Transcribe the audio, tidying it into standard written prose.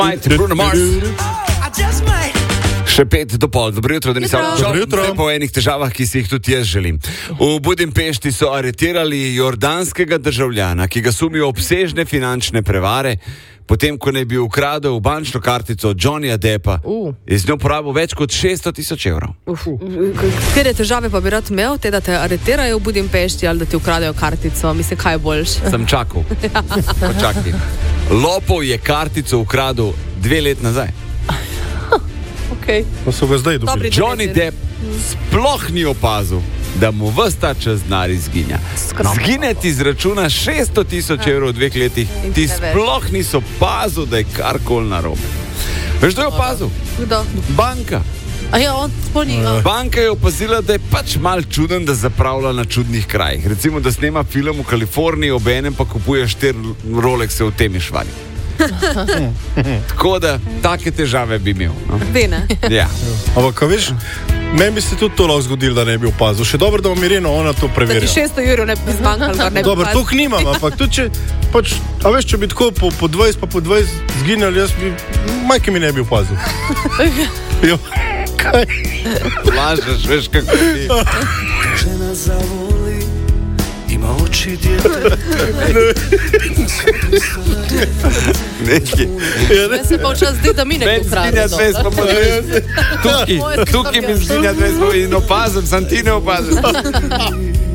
Bruno Mars. Še 5 do pol. Dobro jutro, Denis. Vse po enih težavah, ki si jih tudi jaz želim. V Budimpešti so aretirali jordanskega državljana, ki ga sumijo obsežne finančne prevare, potem ko naj bi ukradel bančno kartico Johnnyja Deppa in z njo porabil več kot 600,000 evrov. Katere težave pa bi rad imel, te da te aretirajo v Budimpešti ali da ti ukradejo kartico? Mislim, kaj je boljše? Sem čakal. Počakaj. Lopov je kartico ukradel 2 let nazaj. Okay. Pa so ga zdaj dobili. Johnny Depp sploh ni opazil, da mu ves ta čas denar izginja. Zgine ti z računa 600,000 evrov v 2 letih, ti sploh niso opazil, da je karkoli narobe. Veš, kdo je opazil? Kdo? Banka. Banka je opazila, da je pač mal čuden, da zapravlja na čudnih krajih. Recimo, da snema film v Kaliforniji, obenem pa kupuje 4 Rolexe v Temišvari. Tako da, take težave bi imel. No? Dene. Ja. Ampak, veš, meni bi se tudi to lahko zgodilo, da ne bi opazil. Še dobro, da vam Mireno ona to preverja. Da ti 600 evrov ne bi zmanjkalo, da ne bi Dobro, to nimam, ampak tudi če, pač, a veš, če bi tako po 20 pa po 20 zginali, jaz bi, majke mi ne bi opazil. Jo, kaj? Lažeš, veš, kako ti. Žena zavoli, ima oči djete. Neki. Meni se pa včas zdi, da mi ne zginja 20 pa po 20. Tukaj mi zginja 20 in opazim, sam ti ne opazim.